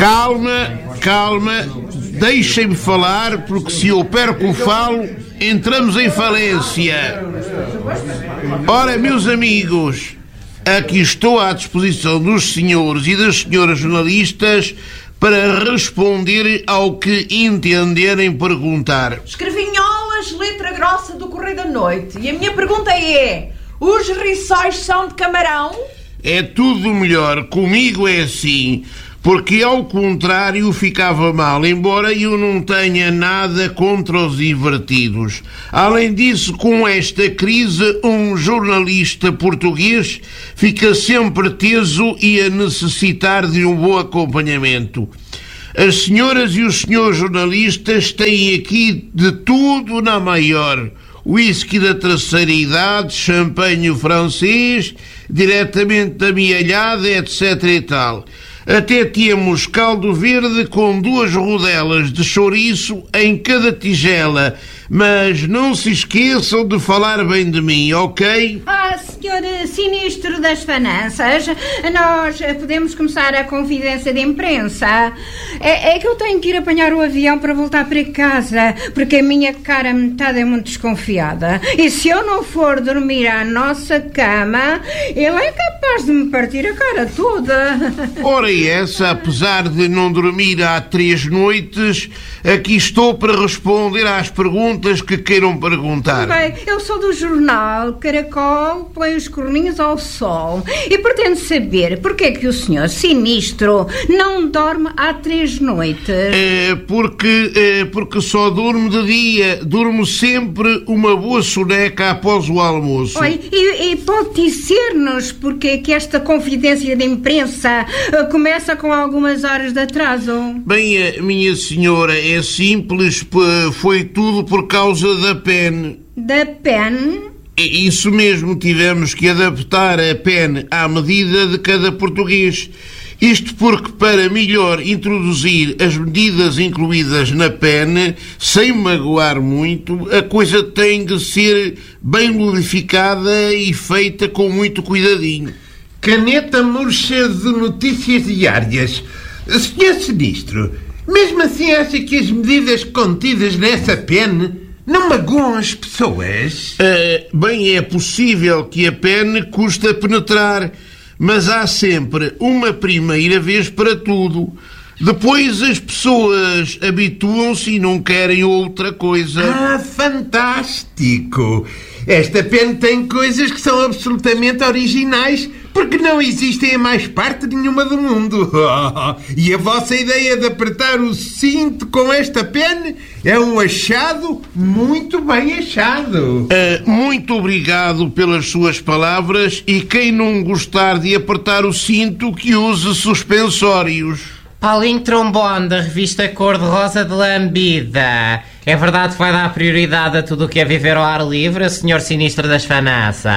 Calma, deixem-me falar, porque se eu perco o falo, entramos em falência. Ora, meus amigos, aqui estou à disposição dos senhores e das senhoras jornalistas para responder ao que entenderem perguntar. Escrevinholas, letra grossa do Correio da Noite. E a minha pergunta é: os rissóis são de camarão? É tudo melhor, comigo é assim, porque ao contrário ficava mal, embora eu não tenha nada contra os invertidos. Além disso, com esta crise, um jornalista português fica sempre teso e a necessitar de um bom acompanhamento. As senhoras e os senhores jornalistas têm aqui de tudo na maior. Whisky da terceira idade, champanhe francês, diretamente da Mialhada, etc e tal. Até temos caldo verde com 2 rodelas de chouriço em cada tigela. Mas não se esqueçam de falar bem de mim, ok? Senhor Sinistro das Finanças, nós podemos começar a confidência de imprensa. É que eu tenho que ir apanhar o avião para voltar para casa, porque a minha cara metade é muito desconfiada. E se eu não for dormir à nossa cama, ele é capaz de me partir a cara toda. Ora essa, apesar de não dormir há 3 noites, aqui estou para responder às perguntas que queiram perguntar. Bem, eu sou do jornal Caracol, põe os corninhos ao sol e pretendo saber porque é que o senhor Sinistro não dorme há 3 noites. Porque só durmo de dia, durmo sempre uma boa soneca após o almoço. Oi, e pode dizer-nos porque é que esta confidência de imprensa começa com algumas horas de atraso? Bem, minha senhora, é simples, foi tudo por causa da PEN. Da PEN? Isso mesmo, tivemos que adaptar a PEN à medida de cada português. Isto porque, para melhor introduzir as medidas incluídas na PEN, sem magoar muito, a coisa tem de ser bem modificada e feita com muito cuidadinho. Caneta murcha de notícias diárias. Senhor Sinistro, mesmo assim acha que as medidas contidas nessa PEN não magoam as pessoas? Bem, é possível que a PEN custe a penetrar, mas há sempre uma primeira vez para tudo. Depois as pessoas habituam-se e não querem outra coisa. Fantástico! Esta PEN tem coisas que são absolutamente originais, porque não existem em mais parte nenhuma do mundo. E a vossa ideia de apertar o cinto com esta PEN é um achado muito bem achado. Muito obrigado pelas suas palavras, e quem não gostar de apertar o cinto, que use suspensórios. Paulinho Trombone, da revista Cor-de-Rosa de Lambida. É verdade que vai dar prioridade a tudo o que é viver ao ar livre, senhor Sinistro das Finanças?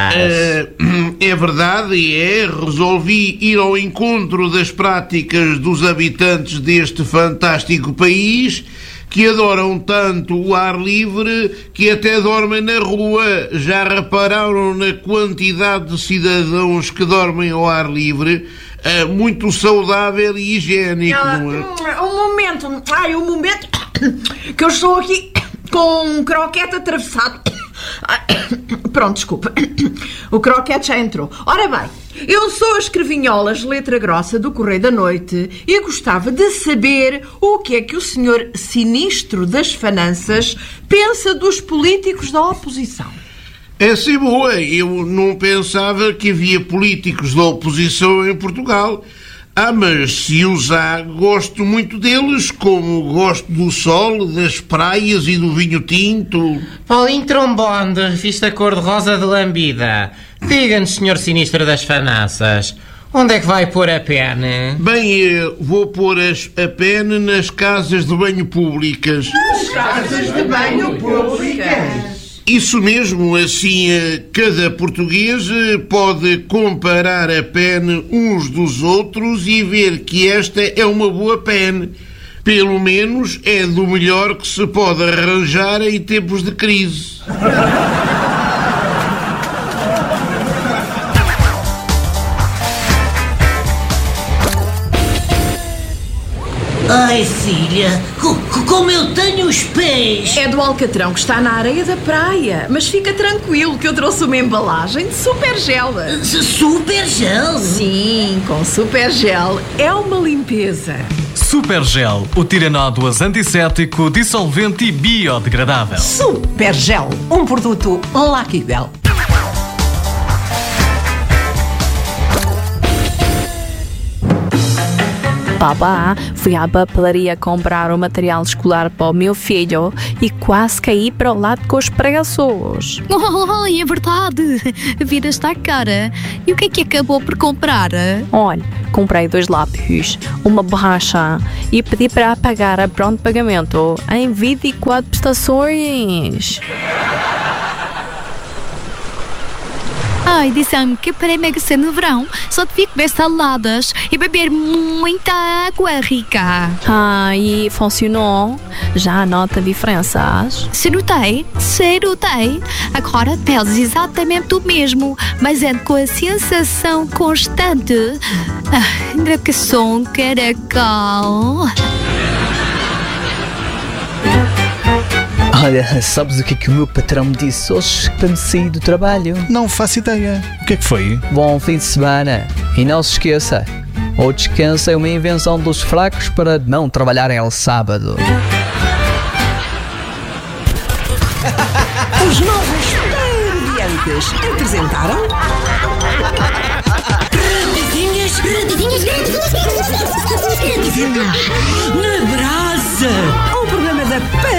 É verdade, resolvi ir ao encontro das práticas dos habitantes deste fantástico país, que adoram tanto o ar livre que até dormem na rua. Já repararam na quantidade de cidadãos que dormem ao ar livre? Muito saudável e higiênico, não é? Um momento que eu estou aqui com um croquete atravessado. Pronto, desculpa. O croquete já entrou. Ora bem, eu sou a Escrevinholas, letra grossa do Correio da Noite, e gostava de saber o que é que o senhor Sinistro das Finanças pensa dos políticos da oposição. É sim, boa. Eu não pensava que havia políticos da oposição em Portugal. Mas se os há, gosto muito deles, como gosto do sol, das praias e do vinho tinto. Paulinho Trombone, da revista Cor-de-Rosa de Lambida. Diga-nos, senhor Sinistro das Finanças, onde é que vai pôr a PEN? Bem, vou pôr a PEN nas casas de banho públicas. Nas casas de banho públicas? Isso mesmo, assim cada português pode comparar a PEN uns dos outros e ver que esta é uma boa PEN. Pelo menos é do melhor que se pode arranjar em tempos de crise. Ai, filha, como eu tenho os pés! É do alcatrão que está na areia da praia. Mas fica tranquilo que eu trouxe uma embalagem de super gel. Super gel? Sim, com super gel. É uma limpeza. Super Gel, o tiranódoas antisséptico, dissolvente e biodegradável. Super Gel, um produto Lucky Bell. Papá, fui à papelaria comprar o material escolar para o meu filho e quase caí para o lado com os preços. É verdade. A vida está cara. E o que é que acabou por comprar? Olha, comprei 2 lápis, uma borracha e pedi para pagar a pronto pagamento em 24 prestações. Ai, disseram-me que para emagrecer no verão só devia comer saladas e beber muita água rica. E funcionou? Já nota diferenças? Se notei. Agora pedes exatamente o mesmo, mas é com a sensação constante. Ainda que sou um caracol. Olha, sabes o que é que o meu patrão me disse hoje para me sair do trabalho? Não faço ideia. O que é que foi? Bom fim de semana. E não se esqueça, o descanso é uma invenção dos fracos para não trabalharem ao sábado. Os novos Parodiantes apresentaram... Na brasa! O programa da